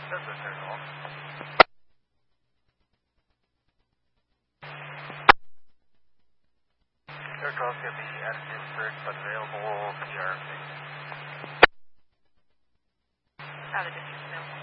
This is Circle. Circle's going to be at Duisburg, but available PRC. Out of district, no.